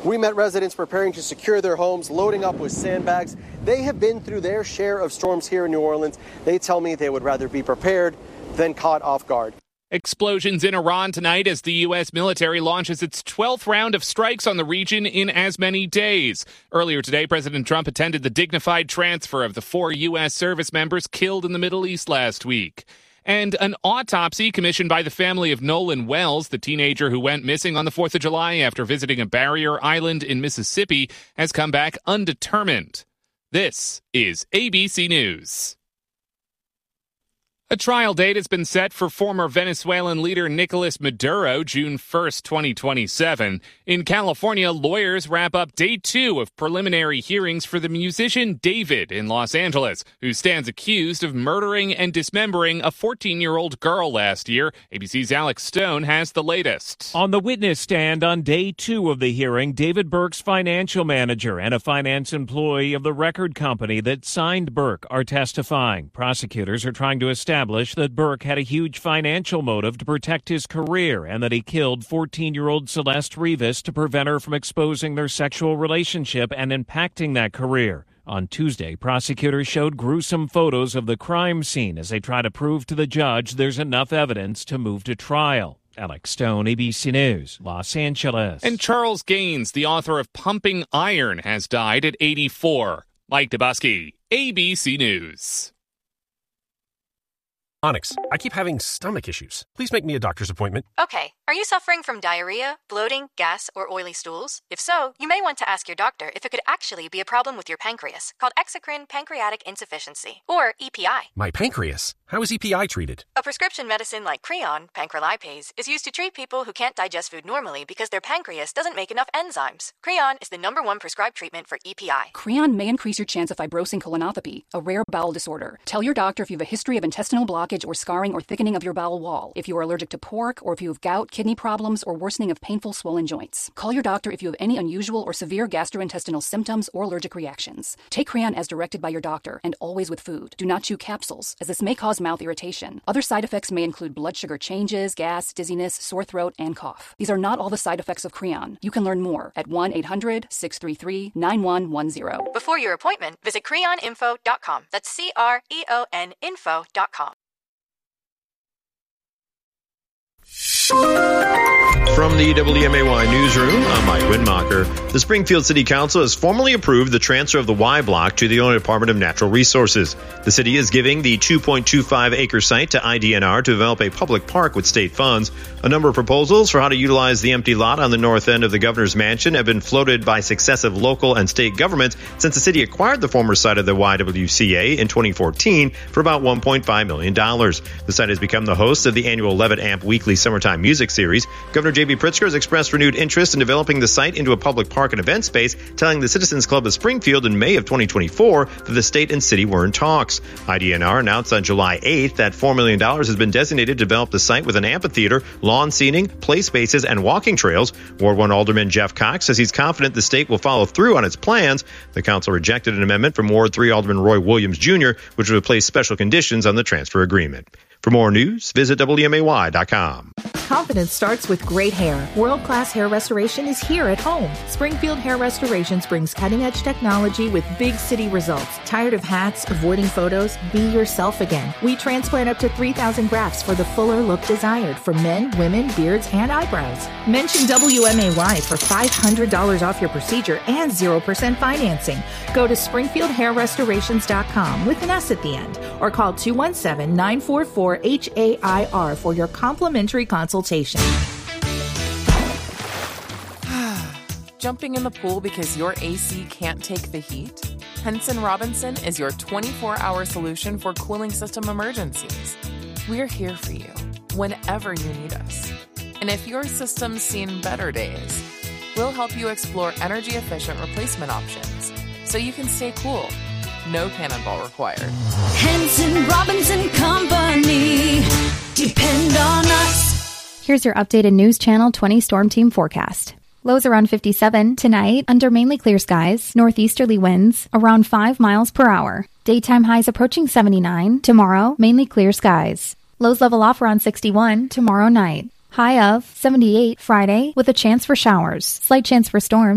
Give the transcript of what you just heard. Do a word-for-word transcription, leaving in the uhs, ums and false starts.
We met residents preparing to secure their homes, loading up with sandbags. They have been through their share of storms here in New Orleans. They tell me they would rather be prepared than caught off guard. Explosions in Iran tonight as the U S military launches its twelfth round of strikes on the region in as many days. Earlier today, President Trump attended the dignified transfer of the four U S service members killed in the Middle East last week. And an autopsy commissioned by the family of Nolan Wells, the teenager who went missing on the fourth of July after visiting a barrier island in Mississippi, has come back undetermined. This is A B C News. A trial date has been set for former Venezuelan leader Nicolas Maduro, June first, twenty twenty-seven. In California, lawyers wrap up day two of preliminary hearings for the musician David in Los Angeles, who stands accused of murdering and dismembering a fourteen-year-old girl last year. A B C's Alex Stone has the latest. On the witness stand on day two of the hearing, David Burke's financial manager and a finance employee of the record company that signed Burke are testifying. Prosecutors are trying to establish that Burke had a huge financial motive to protect his career and that he killed fourteen-year-old Celeste Rivas to prevent her from exposing their sexual relationship and impacting that career. On Tuesday, prosecutors showed gruesome photos of the crime scene as they try to prove to the judge there's enough evidence to move to trial. Alex Stone, A B C News, Los Angeles. And Charles Gaines, the author of Pumping Iron, has died at eighty-four. Mike Dubusky, A B C News. Onyx, I keep having stomach issues. Please make me a doctor's appointment. Okay. Are you suffering from diarrhea, bloating, gas, or oily stools? If so, you may want to ask your doctor if it could actually be a problem with your pancreas, called exocrine pancreatic insufficiency, or E P I. My pancreas? How is E P I treated? A prescription medicine like Creon, pancrelipase, is used to treat people who can't digest food normally because their pancreas doesn't make enough enzymes. Creon is the number one prescribed treatment for E P I. Creon may increase your chance of fibrosing colonopathy, a rare bowel disorder. Tell your doctor if you have a history of intestinal blockage or scarring or thickening of your bowel wall, if you are allergic to pork, or if you have gout, kidney problems, or worsening of painful swollen joints. Call your doctor if you have any unusual or severe gastrointestinal symptoms or allergic reactions. Take Creon as directed by your doctor and always with food. Do not chew capsules, as this may cause mouth irritation. Other side effects may include blood sugar changes, gas, dizziness, sore throat, and cough. These are not all the side effects of Creon. You can learn more at one eight hundred six three three nine one one zero. Before your appointment, visit creon info dot com. That's C R E O N info dot com. From the W M A Y newsroom, I'm Mike Windmacher. The Springfield City Council has formally approved the transfer of the Y Block to the Illinois Department of Natural Resources. The city is giving the two point two five acre site to I D N R to develop a public park with state funds. A number of proposals for how to utilize the empty lot on the north end of the governor's mansion have been floated by successive local and state governments since the city acquired the former site of the Y W C A in twenty fourteen for about one point five million dollars. The site has become the host of the annual Levitt Amp Weekly Summertime Music Series. Governor J B Pritzker has expressed renewed interest in developing the site into a public park and event space, telling the Citizens Club of Springfield in May of twenty twenty-four that the state and city were in talks. I D N R announced on July eighth that four million dollars has been designated to develop the site with an amphitheater, lawn seating, play spaces, and walking trails. Ward one Alderman Jeff Cox says he's confident the state will follow through on its plans. The council rejected an amendment from Ward three Alderman Roy Williams Junior, which would place special conditions on the transfer agreement. For more news, visit W M A Y dot com. Confidence starts with great hair. World-class hair restoration is here at home. Springfield Hair Restorations brings cutting-edge technology with big city results. Tired of hats, avoiding photos? Be yourself again. We transplant up to three thousand grafts for the fuller look desired for men, women, beards, and eyebrows. Mention W M A Y for five hundred dollars off your procedure and zero percent financing. Go to springfield hair restorations dot com with an S at the end or call two one seven, nine four four, H A I R for your complimentary consultation. Jumping in the pool because your A C can't take the heat? Henson Robinson is your twenty-four hour solution for cooling system emergencies. We're here for you whenever you need us. And if your system's seen better days, we'll help you explore energy-efficient replacement options so you can stay cool. No cannonball required. Henson Robinson Company. Depend on us. Here's your updated News Channel twenty Storm Team forecast. Lows around fifty-seven. Tonight, under mainly clear skies, northeasterly winds around five miles per hour. Daytime highs approaching seventy-nine. Tomorrow, mainly clear skies. Lows level off around sixty-one tomorrow night. High of seventy-eight Friday with a chance for showers. Slight chance for storms.